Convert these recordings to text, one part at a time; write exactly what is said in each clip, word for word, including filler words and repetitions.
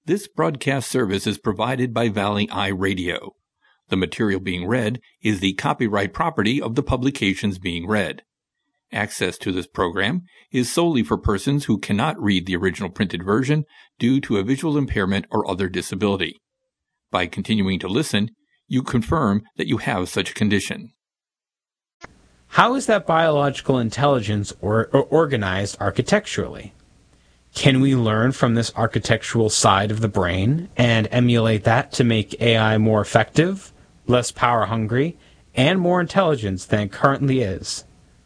This broadcast service is provided by Valley Eye Radio. The material being read is the copyright property of the publications being read. Access to this program is solely for persons who cannot read the original printed version due to a visual impairment or other disability. By continuing to listen, you confirm that you have such a condition. How is that biological intelligence or, or organized architecturally? Can we learn from this architectural side of the brain and emulate that to make A I more effective, less power hungry, and more intelligent than it currently is?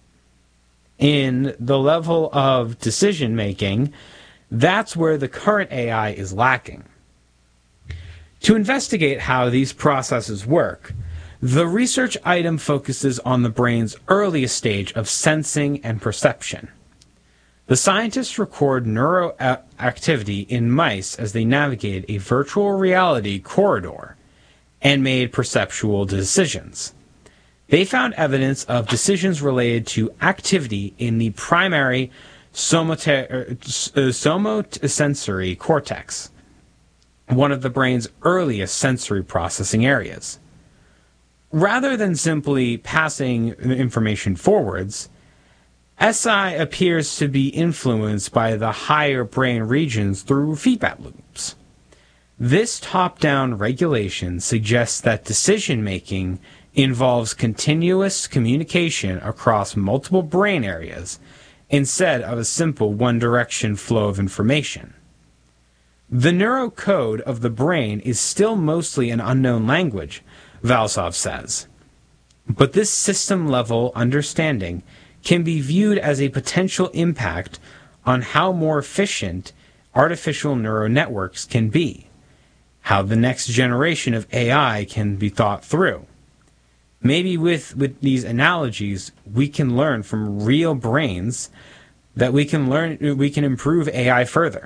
In the level of decision making, that's where the current A I is lacking. To investigate how these processes work, the research item focuses on the brain's earliest stage of sensing and perception. The scientists record neuroactivity in mice as they navigated a virtual reality corridor and made perceptual decisions. They found evidence of decisions related to activity in the primary somote- somosensory cortex, one of the brain's earliest sensory processing areas. Rather than simply passing information forwards, S I appears to be influenced by the higher brain regions through feedback loops. This top-down regulation suggests that decision-making involves continuous communication across multiple brain areas instead of a simple one-direction flow of information. The neurocode of the brain is still mostly an unknown language, Valsov says, but this system-level understanding can be viewed as a potential impact on how more efficient artificial neural networks can be, how the next generation of A I can be thought through. Maybe with, with these analogies, we can learn from real brains that we can learn we can improve A I further.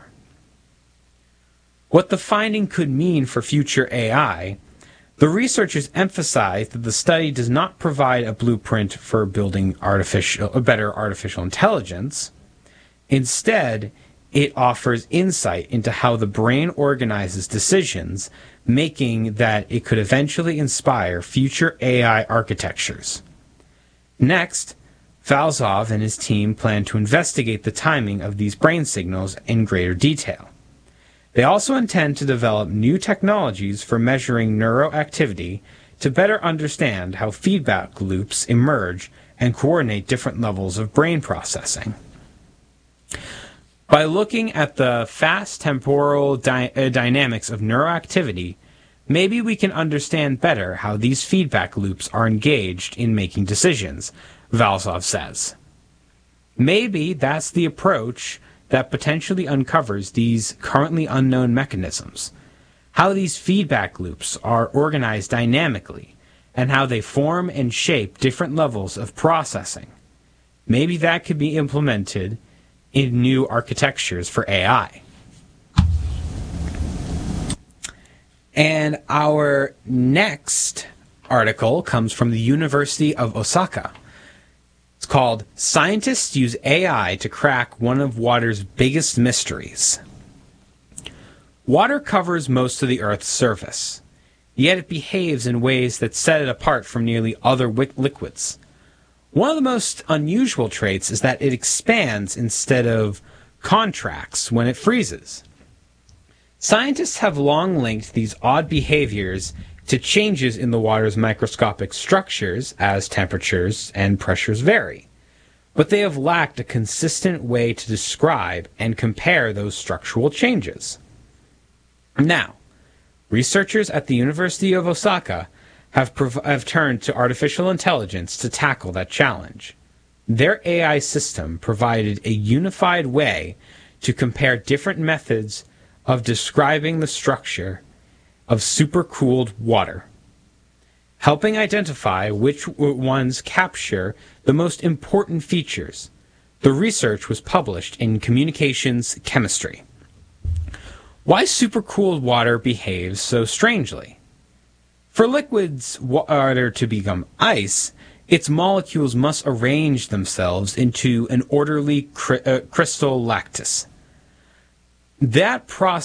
What the finding could mean for future A I, the researchers emphasize that the study does not provide a blueprint for building artificial, a better artificial intelligence. Instead, it offers insight into how the brain organizes decisions, making that it could eventually inspire future A I architectures. Next, Valsov and his team plan to investigate the timing of these brain signals in greater detail. They also intend to develop new technologies for measuring neuroactivity to better understand how feedback loops emerge and coordinate different levels of brain processing. By looking at the fast temporal dy- uh, dynamics of neuroactivity, maybe we can understand better how these feedback loops are engaged in making decisions, Valsov says. Maybe that's the approach that potentially uncovers these currently unknown mechanisms, how these feedback loops are organized dynamically, and how they form and shape different levels of processing. Maybe that could be implemented in new architectures for A I. And our next article comes from the University of Osaka. It's called Scientists Use A I to Crack One of Water's Biggest Mysteries. Water covers most of the Earth's surface, yet it behaves in ways that set it apart from nearly other liquids. One of the most unusual traits is that it expands instead of contracts when it freezes. Scientists have long linked these odd behaviors to changes in the water's microscopic structures as temperatures and pressures vary, but they have lacked a consistent way to describe and compare those structural changes. Now, researchers at the University of Osaka have, prov- have turned to artificial intelligence to tackle that challenge. Their A I system provided a unified way to compare different methods of describing the structure of supercooled water, helping identify which ones capture the most important features. The research was published in Communications Chemistry. Why supercooled water behaves so strangely? For liquids water to become ice, its molecules must arrange themselves into an orderly cri- uh, crystal lattice. That process